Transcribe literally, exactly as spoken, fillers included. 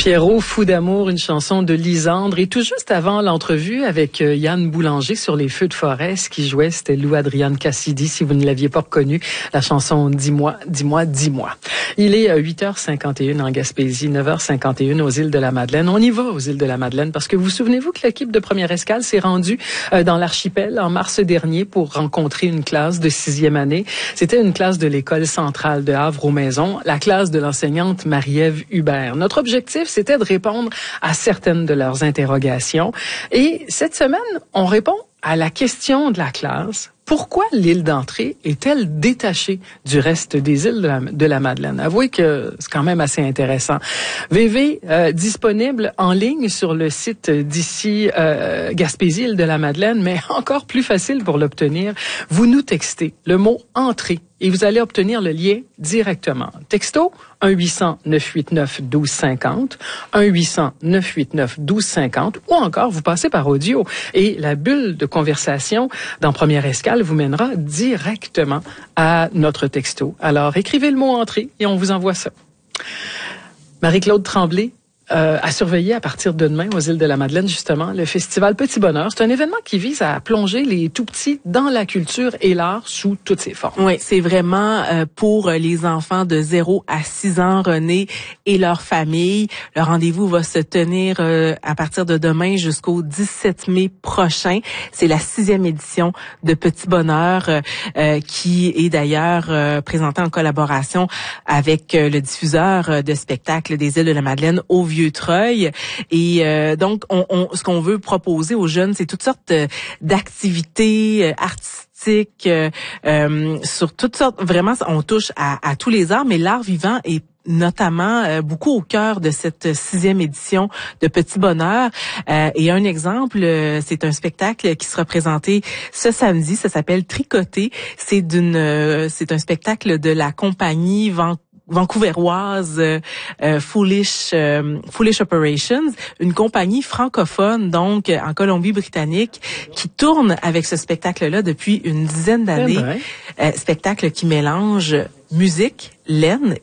Pierrot, fou d'amour, une chanson de Lisandre. Et tout juste avant l'entrevue avec euh, Yann Boulanger sur les feux de forêt, ce qui jouait, c'était Lou Adrian Cassidy, si vous ne l'aviez pas reconnu, la chanson « Dis-moi, dis-moi, dis-moi ». Il est huit heures cinquante et une en Gaspésie, neuf heures cinquante et une aux îles de la Madeleine. On y va aux îles de la Madeleine parce que vous souvenez-vous que l'équipe de Première Escale s'est rendue euh, dans l'archipel en mars dernier pour rencontrer une classe de sixième année. C'était une classe de l'école centrale de Havre-aux-Maisons, la classe de l'enseignante Marie-Ève Hubert. Notre objectif, c'était de répondre à certaines de leurs interrogations. Et cette semaine, on répond à la question de la classe. Pourquoi l'île d'Entrée est-elle détachée du reste des îles de la, de la Madeleine? Avouez que c'est quand même assez intéressant. V V euh, disponible en ligne sur le site d'ici euh, Gaspésie, île de la Madeleine, mais encore plus facile pour l'obtenir. Vous nous textez le mot « Entrée » et vous allez obtenir le lien directement. Texto un huit cents neuf huit neuf un deux cinq zéro, un huit cents neuf huit neuf un deux cinq zéro, ou encore vous passez par audio et la bulle de conversation dans Première Escale vous mènera directement à notre texto. Alors écrivez le mot entrée et on vous envoie ça. Marie-Claude Tremblay, Euh, à surveiller à partir de demain aux îles de la Madeleine, justement, le festival Petit Bonheur. C'est un événement qui vise à plonger les tout-petits dans la culture et l'art sous toutes ses formes. Oui, c'est vraiment euh, pour les enfants de zéro à six ans, René, et leur famille. Le rendez-vous va se tenir euh, à partir de demain jusqu'au dix-sept mai prochain. C'est la sixième édition de Petit Bonheur euh, qui est d'ailleurs euh, présentée en collaboration avec euh, le diffuseur de spectacles des îles de la Madeleine au Vieux-Treuil. Et euh, donc, on, on, ce qu'on veut proposer aux jeunes, c'est toutes sortes d'activités euh, artistiques, euh, euh, sur toutes sortes. Vraiment, on touche à, à tous les arts, mais l'art vivant est notamment euh, beaucoup au cœur de cette sixième édition de Petit Bonheur. Euh, et un exemple, euh, c'est un spectacle qui sera présenté ce samedi. Ça s'appelle Tricoter. C'est d'une, euh, c'est un spectacle de la compagnie Van vancouveroise euh, euh, Foolish euh, Foolish Operations, une compagnie francophone donc en Colombie-Britannique qui tourne avec ce spectacle-là depuis une dizaine d'années. Euh, spectacle qui mélange musique, laine